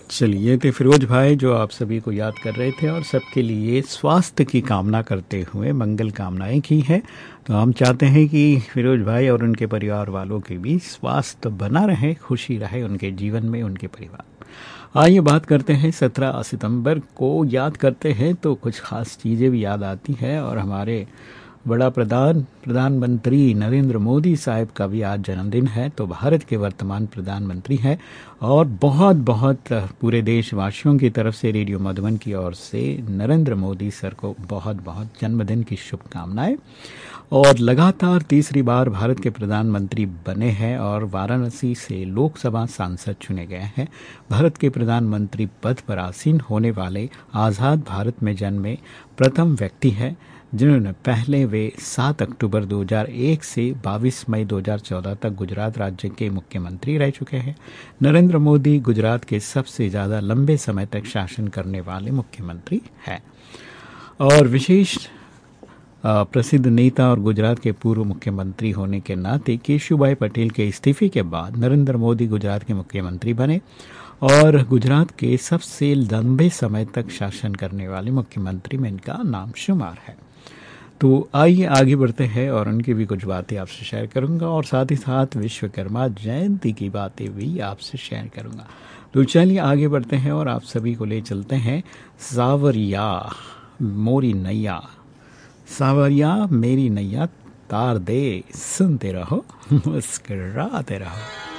चलिए, ये थे फिरोज भाई जो आप सभी को याद कर रहे थे और सबके लिए स्वास्थ्य की कामना करते हुए मंगल कामनाएं की है। तो हम चाहते हैं कि फिरोज भाई और उनके परिवार वालों के भी स्वास्थ्य बना रहे, खुशी रहे उनके जीवन में, उनके परिवार। आइए बात करते हैं 17 सितंबर को याद करते हैं तो कुछ खास चीज़ें भी याद आती हैं। और हमारे बड़ा प्रधानमंत्री नरेंद्र मोदी साहब का भी आज जन्मदिन है। तो भारत के वर्तमान प्रधानमंत्री हैं और बहुत बहुत पूरे देशवासियों की तरफ से रेडियो मधुबन की ओर से नरेंद्र मोदी सर को बहुत बहुत जन्मदिन की शुभकामनाएं। और लगातार तीसरी बार भारत के प्रधानमंत्री बने हैं और वाराणसी से लोकसभा सांसद चुने गए हैं। भारत के प्रधानमंत्री पद पर आसीन होने वाले आज़ाद भारत में जन्मे प्रथम व्यक्ति हैं जिन्होंने पहले वे 7 अक्टूबर 2001 से 22 मई 2014 तक गुजरात राज्य के मुख्यमंत्री रह चुके हैं। नरेंद्र मोदी गुजरात के सबसे ज़्यादा लंबे समय तक शासन करने वाले मुख्यमंत्री हैं। और विशेष प्रसिद्ध नेता और गुजरात के पूर्व मुख्यमंत्री होने के नाते केशुभाई पटेल के इस्तीफे के बाद नरेंद्र मोदी गुजरात के मुख्यमंत्री बने और गुजरात के सबसे लंबे समय तक शासन करने वाले मुख्यमंत्री में इनका नाम शुमार है। तो आइए आगे बढ़ते हैं और उनकी भी कुछ बातें आपसे शेयर करूंगा और साथ ही साथ विश्वकर्मा जयंती की बातें भी आपसे शेयर करूंगा। तो चलिए आगे बढ़ते हैं और आप सभी को ले चलते हैं सावरिया मोरी नैया, सावरिया मेरी नैया तार दे, सुनते रहो मुस्कुराते रहो।